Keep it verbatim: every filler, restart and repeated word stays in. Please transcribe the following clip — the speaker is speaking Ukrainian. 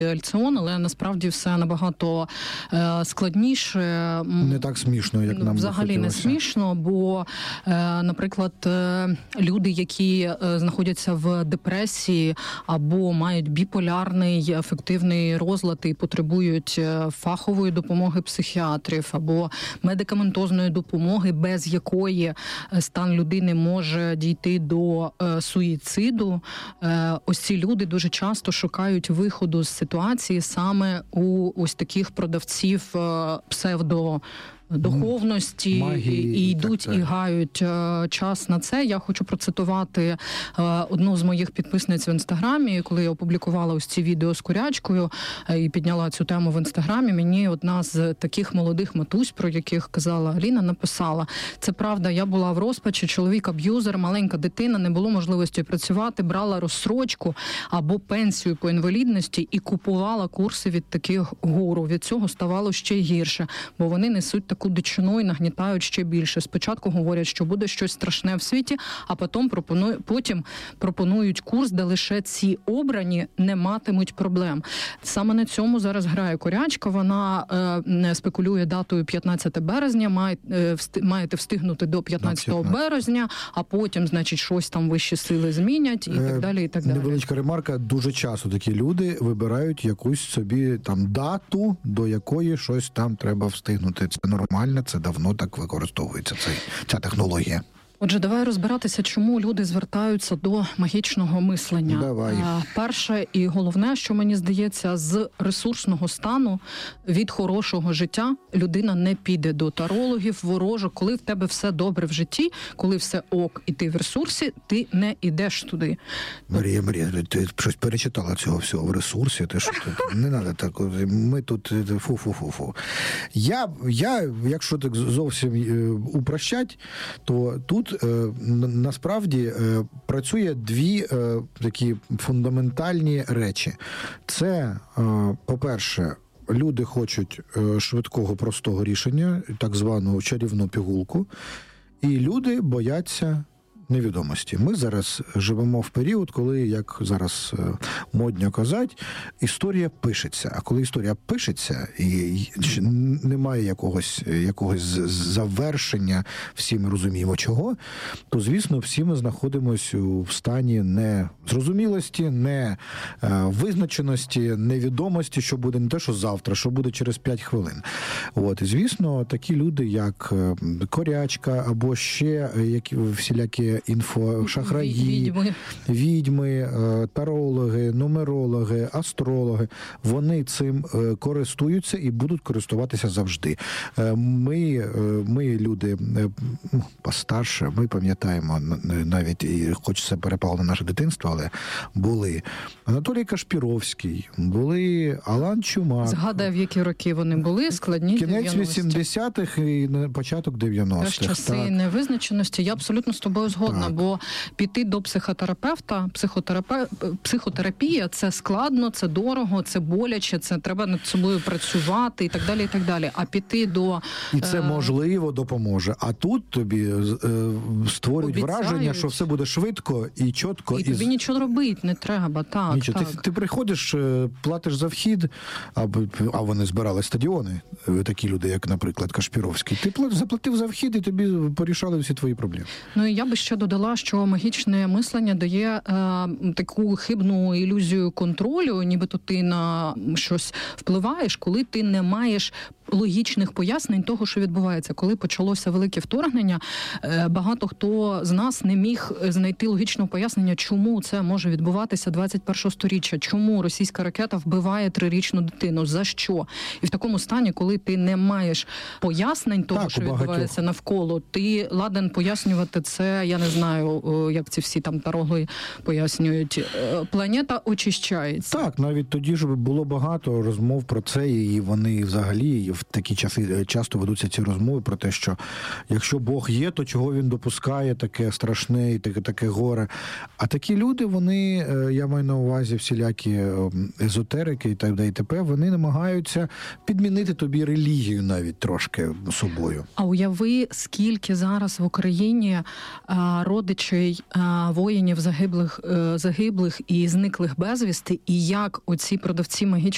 Альціон, але насправді все набагато е, складніше. Не так смішно, як нам взагалі не смішно, бо, е, наприклад, е, люди, які е, знаходяться в депресії або мають біполярний ефективний розлад і потребують фахової допомоги психіатрів або медикаментозної допомоги, без якої стан людини може дійти до е, суїциду. Е, ось ці люди дуже часто шукають виходу з ситуації саме у ось таких продавців е, псевдо духовності магії, і йдуть і гають е, час на це. Я хочу процитувати е, одну з моїх підписниць в Інстаграмі, коли я опублікувала ось ці відео з курячкою е, і підняла цю тему в Інстаграмі. Мені одна з таких молодих матусь, про яких казала Аліна, написала: це правда, я була в розпачі, чоловік-аб'юзер, маленька дитина, не було можливості працювати, брала розстрочку або пенсію по інвалідності і купувала курси від таких гуру. Від цього ставало ще гірше, бо вони несуть таку дичину і нагнітають ще більше. Спочатку говорять, що буде щось страшне в світі, а потім пропонують, потім пропонують курс, де лише ці обрані не матимуть проблем. Саме на цьому зараз грає Корячка. Вона е, спекулює датою п'ятнадцяте березня, має, е, вст, маєте встигнути до п'ятнадцятого березня, а потім, значить, щось там вищі сили змінять і е, так далі, і так далі. Невеличка ремарка. Дуже часто такі люди вибирають якусь собі там дату, до якої щось там треба встигнути. Це нормально, це давно так використовується, цей, ця технологія. Отже, давай розбиратися, чому люди звертаються до магічного мислення. Давай. Перше і головне, що мені здається, з ресурсного стану, від хорошого життя людина не піде до тарологів, ворожок. Коли в тебе все добре в житті, коли все ок, і ти в ресурсі, ти не йдеш туди. Марія, Марія, ти щось перечитала цього всього в ресурсі? Ти що, не треба так, ми тут фу-фу-фу-фу. Я, я, якщо так зовсім упрощать, то тут насправді працює дві такі фундаментальні речі. Це, по-перше, люди хочуть швидкого, простого рішення, так звану чарівну пігулку, і люди бояться невідомості. Ми зараз живемо в період, коли, як зараз модно казати, історія пишеться. А коли історія пишеться і немає якогось, якогось завершення, всі ми розуміємо чого, то, звісно, всі ми знаходимося в стані незрозумілості, невизначеності, невідомості, що буде не те, що завтра, що буде через п'ять хвилин. От, і, звісно, такі люди, як Корячка, або ще які всілякі інфо, шахраї, відьми. відьми, тарологи, нумерологи, астрологи, вони цим користуються і будуть користуватися завжди. Ми, ми люди постарше, ми пам'ятаємо навіть, і хоч це перепало на наше дитинство, але були Анатолій Кашпіровський, були Алан Чумак. Згадай, в які роки вони були, складні кінець вісімдесятих і початок дев'яностих. Часи так. невизначеності. Я абсолютно з тобою згодна, так. Бо піти до психотерапевта, психотерапе... психотерапія – це складно, це дорого, це боляче, це треба над собою працювати і так далі, і так далі. А піти до... І це, можливо, допоможе. А тут тобі е, створюють обіцяють. Враження, що все буде швидко і чітко. І тобі і... нічого робити не треба, так. Нічого. так. Ти, ти приходиш, платиш за вхід, а, а вони збирали стадіони, такі люди, як, наприклад, Кашпіровський. Ти заплатив за вхід, і тобі порішали всі твої проблеми. Ну, і я би ще додала, що магічне мислення дає е, таку хибну ілюзію контролю, нібито ти на щось впливаєш, коли ти не маєш логічних пояснень того, що відбувається. Коли почалося велике вторгнення, е, багато хто з нас не міг знайти логічного пояснення, чому це може відбуватися двадцять першого сторіччя, чому російська ракета вбиває трирічну дитину, за що? І в такому стані, коли ти не маєш пояснень того, так, що відбувається навколо, ти ладен пояснювати це, я не знаю, як ці всі там тарологи пояснюють. Планета очищається. Так, навіть тоді ж було багато розмов про це, і вони взагалі в такі часи часто ведуться ці розмови про те, що якщо Бог є, то чого він допускає таке страшне і таке, таке горе. А такі люди, вони, я маю на увазі всілякі езотерики і так далі, і т.п., вони намагаються підмінити тобі релігію навіть трошки собою. А уяви, скільки зараз в Україні а, родичей а, воїнів загиблих, а, загиблих і зниклих безвісти, і як оці продавці магічної